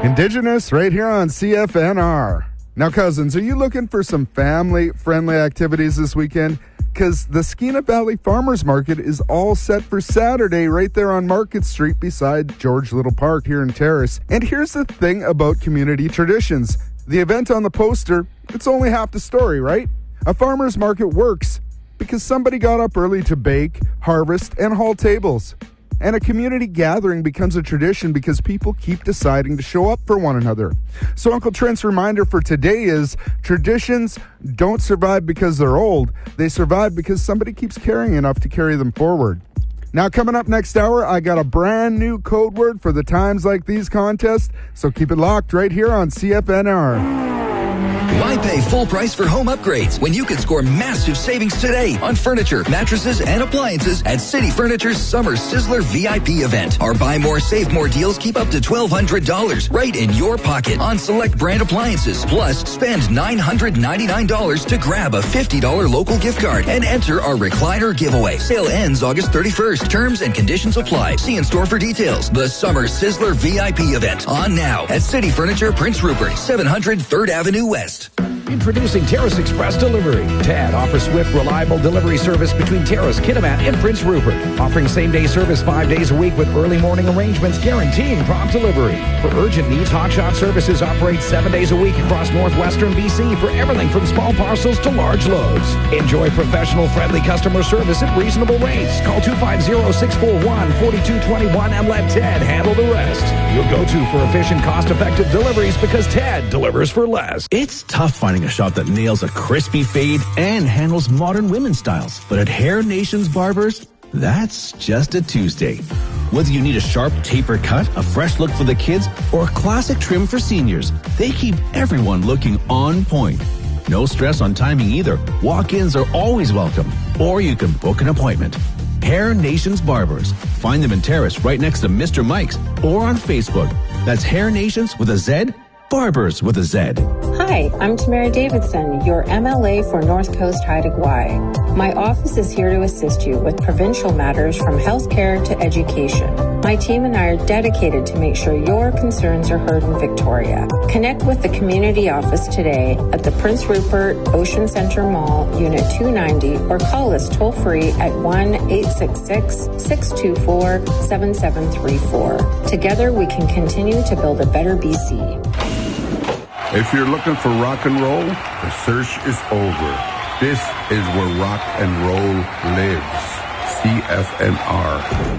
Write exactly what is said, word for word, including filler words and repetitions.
Indigenous right here on C F N R. Now, cousins, are you looking for some family-friendly activities this weekend? Because the Skeena Valley Farmers Market is all set for Saturday right there on Market Street beside George Little Park here in Terrace. And here's the thing about community traditions. The event on the poster, it's only half the story, right? A farmer's market works because somebody got up early to bake, harvest, and haul tables. And a community gathering becomes a tradition because people keep deciding to show up for one another. So Uncle Trent's reminder for today is traditions don't survive because they're old. They survive because somebody keeps caring enough to carry them forward. Now, coming up next hour, I got a brand new code word for the times like these contests. So keep it locked right here on C F N R. Why pay full price for home upgrades when you can score massive savings today on furniture, mattresses, and appliances at City Furniture's Summer Sizzler V I P event? Our buy more, save more deals keep up to twelve hundred dollars right in your pocket on select brand appliances. Plus, spend nine hundred ninety-nine dollars to grab a fifty dollars local gift card and enter our recliner giveaway. Sale ends August thirty-first. Terms and conditions apply. See in store for details. The Summer Sizzler V I P event on now at City Furniture, Prince Rupert, seven hundred third Avenue West. Introducing Terrace Express Delivery. T A D offers swift, reliable delivery service between Terrace, Kitimat, and Prince Rupert. Offering same-day service five days a week with early morning arrangements guaranteeing prompt delivery. For urgent needs, Hotshot Services operates seven days a week across northwestern B C for everything from small parcels to large loads. Enjoy professional, friendly customer service at reasonable rates. Call two five zero, six four one, four two two one and let Ted handle the rest. You'll go to for efficient, cost-effective deliveries because Ted delivers for less. It's tough finding a shop that nails a crispy fade and handles modern women's styles. But at Hair Nations Barbers, that's just a Tuesday. Whether you need a sharp taper cut, a fresh look for the kids, or a classic trim for seniors, they keep everyone looking on point. No stress on timing either. Walk-ins are always welcome. Or you can book an appointment. Hair Nations Barbers. Find them in Terrace right next to Mister Mike's or on Facebook. That's Hair Nations with a Z, Barbers with a Z. Hi, I'm Tamara Davidson, your M L A for North Coast Haida Gwaii. My office is here to assist you with provincial matters from healthcare to education. My team and I are dedicated to make sure your concerns are heard in Victoria. Connect with the community office today at the Prince Rupert Ocean Center Mall, Unit two ninety, or call us toll-free at one eight six six, six two four, seven seven three four. Together, we can continue to build a better B C. If you're looking for rock and roll, the search is over. This is where rock and roll lives. C F N R.